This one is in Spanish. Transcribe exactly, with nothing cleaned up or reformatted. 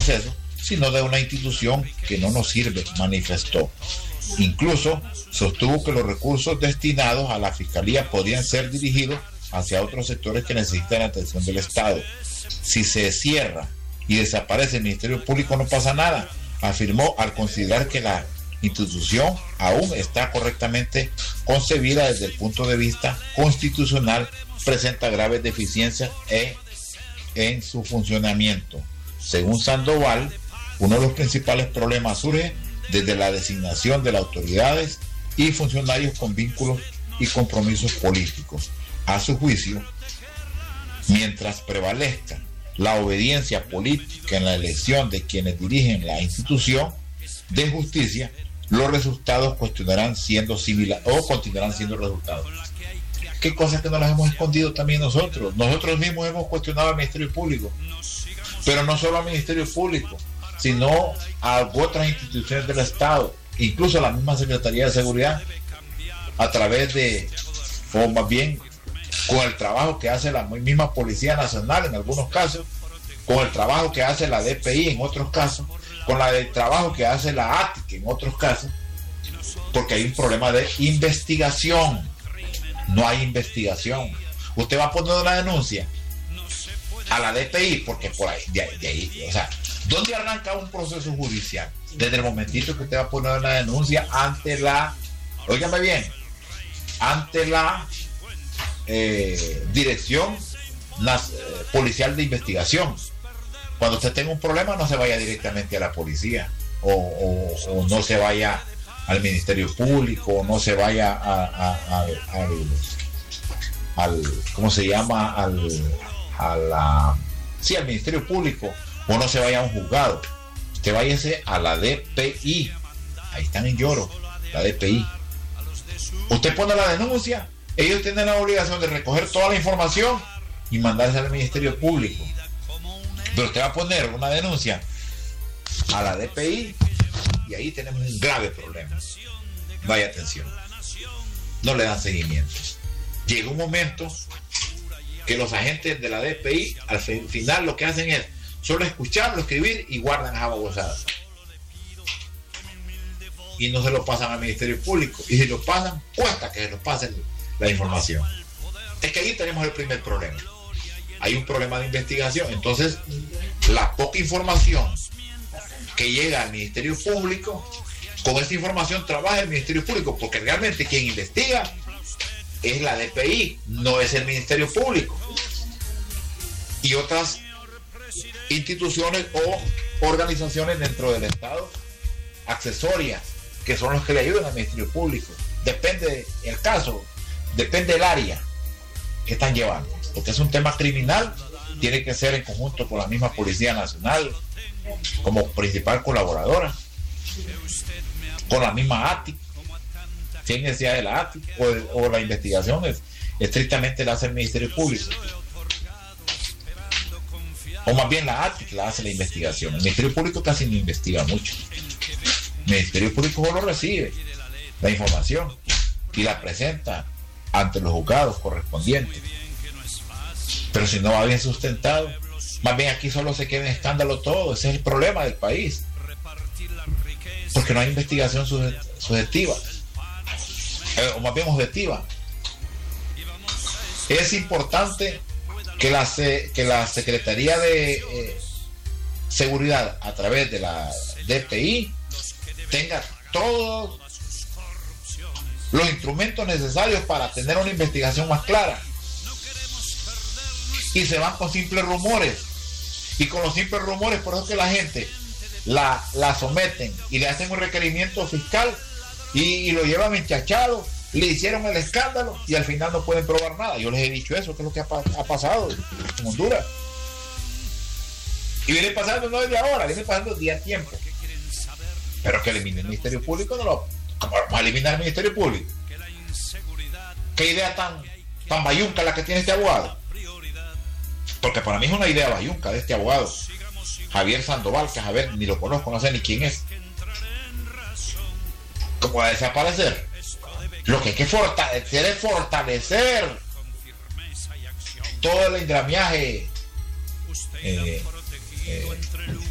proceso, sino de una institución que no nos sirve, manifestó. Incluso sostuvo que los recursos destinados a la Fiscalía podrían ser dirigidos hacia otros sectores que necesitan la atención del Estado. Si se cierra y desaparece el Ministerio Público no pasa nada, afirmó al considerar que la institución aún está correctamente concebida desde el punto de vista constitucional, presenta graves deficiencias en, en su funcionamiento. Según Sandoval, uno de los principales problemas surge desde la designación de las autoridades y funcionarios con vínculos y compromisos políticos. A su juicio, mientras prevalezca la obediencia política en la elección de quienes dirigen la institución de justicia, los resultados cuestionarán siendo similares o continuarán siendo resultados. ¿Qué cosas que no las hemos escondido también nosotros? Nosotros mismos hemos cuestionado al Ministerio Público, pero no solo al Ministerio Público, sino a otras instituciones del Estado, incluso a la misma Secretaría de Seguridad, a través de, o más bien, con el trabajo que hace la misma Policía Nacional en algunos casos, con el trabajo que hace la D P I en otros casos, con la del trabajo que hace la A T I C en otros casos, porque hay un problema de investigación. No hay investigación. Usted va a poner una denuncia a la D P I, porque por ahí, de ahí, de ahí, o sea, ¿dónde arranca un proceso judicial? Desde el momentito que usted va a poner una denuncia ante la, óigame bien, ante la eh, Dirección Nas, eh, Policial de Investigación. Cuando usted tenga un problema, no se vaya directamente a la policía, o, o, o no se vaya al Ministerio Público, o no se vaya a, a, a, al, al, ¿cómo se llama? Al, a la, sí, al Ministerio Público, o no se vaya a un juzgado. Usted váyase a la D P I, ahí están en Lloro, la D P I. Usted pone la denuncia, ellos tienen la obligación de recoger toda la información y mandarse al Ministerio Público. Pero usted va a poner una denuncia a la D P I y ahí tenemos un grave problema. Vaya atención, no le dan seguimiento. Llega un momento que los agentes de la D P I al final lo que hacen es solo escucharlo, escribir y guardan esa babosada. Y no se lo pasan al Ministerio Público. Y si lo pasan, cuesta que se lo pasen la información. Es que ahí tenemos el primer problema. Hay un problema de investigación. Entonces, la poca información que llega al Ministerio Público, con esta información trabaja el Ministerio Público, porque realmente quien investiga es la D P I, no es el Ministerio Público. Y otras instituciones o organizaciones dentro del Estado accesorias, que son los que le ayudan al Ministerio Público. Depende el caso, depende el área que están llevando, porque es un tema criminal, tiene que ser en conjunto con la misma Policía Nacional como principal colaboradora, con la misma A T I C, sin necesidad de la A T I C, o, o la investigación es, estrictamente la hace el Ministerio Público, o más bien la A T I C la hace la investigación. El Ministerio Público casi no investiga mucho. El Ministerio Público solo recibe la información y la presenta ante los juzgados correspondientes, pero si no va bien sustentado, más bien aquí solo se queda en escándalo todo. Ese es el problema del país, porque no hay investigación subjetiva, eh, o más bien objetiva. Es importante que la, que la Secretaría de eh, Seguridad, a través de la D P I, tenga todos los instrumentos necesarios para tener una investigación más clara. Y se van con simples rumores, y con los simples rumores, por eso que la gente la, la someten y le hacen un requerimiento fiscal y, y lo llevan enchachado, le hicieron el escándalo y al final no pueden probar nada. Yo les he dicho eso, que es lo que ha, ha pasado en Honduras, y viene pasando no desde ahora, viene pasando día a tiempo. Pero que elimine el Ministerio Público, no lo vamos a eliminar el Ministerio Público. Qué idea tan, tan bayunca la que tiene este abogado, porque para mí es una idea bayunca de este abogado Javier Sandoval, que a ver, ni lo conozco, no sé ni quién es. ¿Cómo va a desaparecer? Lo que hay que fortalecer es fortalecer todo el engramiaje eh, eh,